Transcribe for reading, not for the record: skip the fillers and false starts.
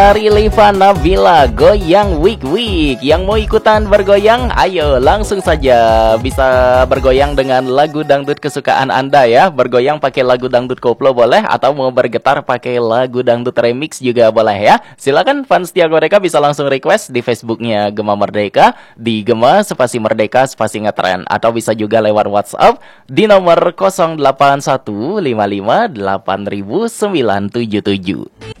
Dari Liva Nabila, goyang wik-wik. Yang mau ikutan bergoyang, ayo langsung saja. Bisa bergoyang dengan lagu dangdut kesukaan Anda ya. Bergoyang pakai lagu dangdut koplo boleh, atau mau bergetar pakai lagu dangdut remix juga boleh ya. Silakan fans Tia Merdeka bisa langsung request di Facebooknya Gema Merdeka, di Gema spasi Merdeka spasi ngetren, atau bisa juga lewat WhatsApp di nomor 08155800977.